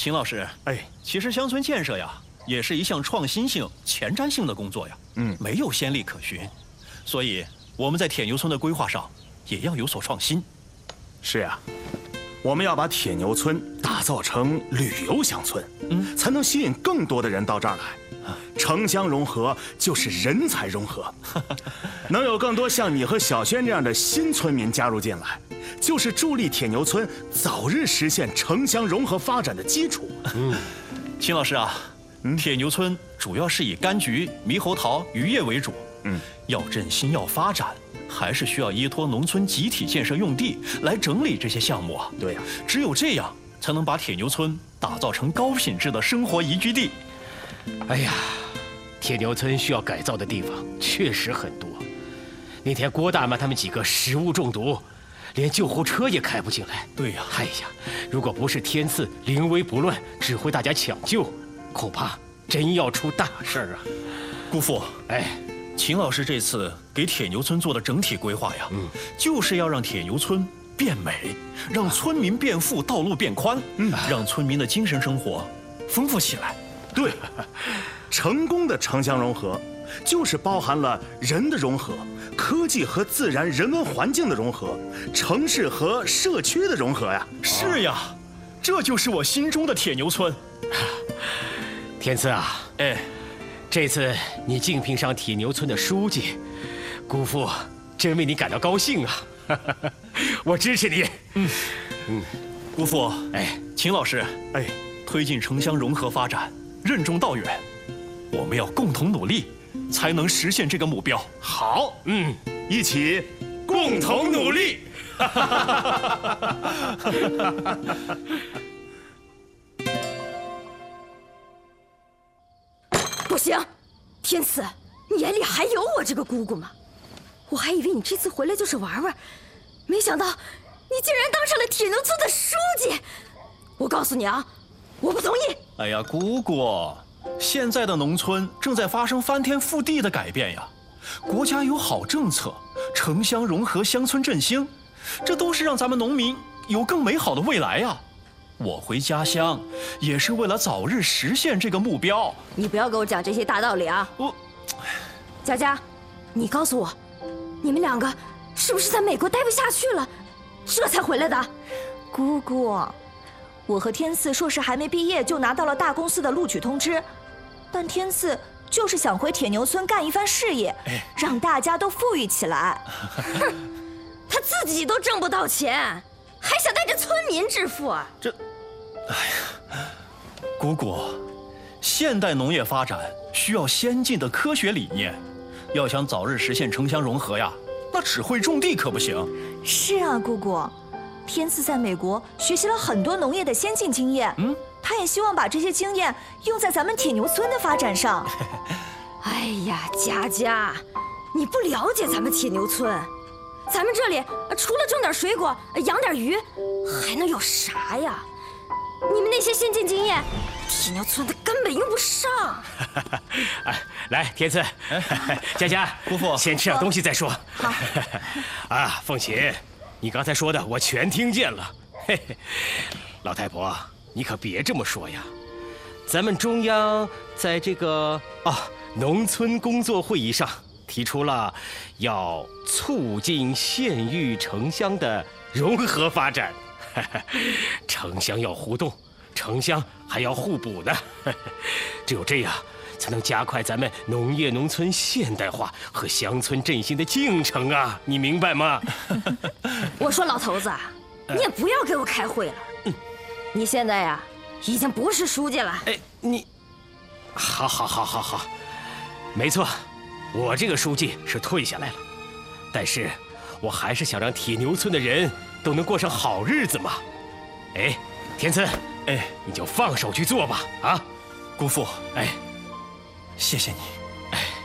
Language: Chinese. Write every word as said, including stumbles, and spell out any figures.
秦老师，哎，其实乡村建设呀，也是一项创新性、前瞻性的工作呀，嗯，没有先例可循，所以我们在铁牛村的规划上也要有所创新。 是呀，我们要把铁牛村打造成旅游乡村，嗯，才能吸引更多的人到这儿来。城乡融合就是人才融合，能有更多像你和小轩这样的新村民加入进来，就是助力铁牛村早日实现城乡融合发展的基础。 嗯，秦老师啊，嗯，铁牛村主要是以柑橘、猕猴桃、渔业为主，嗯，要振兴要发展，还是需要依托农村集体建设用地来整理这些项目啊。 对呀， 只有这样，才能把铁牛村打造成高品质的生活宜居地。 哎呀，铁牛村需要改造的地方确实很多。那天郭大妈他们几个食物中毒，连救护车也开不进来。 对呀， 哎呀，如果不是天赐临危不乱，指挥大家抢救，恐怕真要出大事儿啊！ 姑父，哎，秦老师这次给铁牛村做的整体规划呀，嗯，就是要让铁牛村变美，让村民变富，道路变宽，嗯，让村民的精神生活丰富起来。 对，成功的城乡融合，就是包含了人的融合、科技和自然人文环境的融合、城市和社区的融合呀。 是呀，这就是我心中的铁牛村。 天赐啊，哎，这次你竞聘上铁牛村的书记，姑父真为你感到高兴啊！我支持你。嗯嗯，姑父，哎，秦老师，哎，推进城乡融合发展，任重道远，我们要共同努力，才能实现这个目标。 好，嗯，一起共同努力。 不行，天赐，你眼里还有我这个姑姑吗？我还以为你这次回来就是玩玩，没想到你竟然当上了铁牛村的书记。我告诉你啊，我不同意！ 哎呀，姑姑，现在的农村正在发生翻天覆地的改变呀，国家有好政策，城乡融合、乡村振兴，这都是让咱们农民有更美好的未来呀。我回家乡也是为了早日实现这个目标。 你不要给我讲这些大道理啊！我，佳佳，你告诉我，你们两个是不是在美国待不下去了，这才回来的？ 姑姑。我和天赐硕士还没毕业就拿到了大公司的录取通知，但天赐就是想回铁牛村干一番事业，让大家都富裕起来。 哼，他自己都挣不到钱，还想带着村民致富啊？ 这，哎呀，姑姑，现代农业发展需要先进的科学理念，要想早日实现城乡融合呀，那只会种地可不行。 是啊，姑姑。天赐在美国学习了很多农业的先进经验，嗯，他也希望把这些经验用在咱们铁牛村的发展上。 哎呀，佳佳，你不了解咱们铁牛村，咱们这里除了种点水果、养点鱼，还能有啥呀？你们那些先进经验，铁牛村它根本用不上。 哎，来，天赐，佳佳， 姑父， 先吃点东西再说。 好。 啊，凤琴。你刚才说的我全听见了，嘿嘿，老太婆，你可别这么说呀。咱们中央在这个啊农村工作会议上提出了要促进县域城乡的融合发展，城乡要互动，城乡还要互补呢。只有这样，才能加快咱们农业农村现代化和乡村振兴的进程啊！你明白吗？ 我说老头子啊，你也不要给我开会了。嗯，你现在呀，已经不是书记了。哎， 你，好，好，好，好，好，没错，我这个书记是退下来了，但是我还是想让铁牛村的人都能过上好日子嘛。哎，天赐，哎，你就放手去做吧，啊， 姑父， 哎。 谢谢你。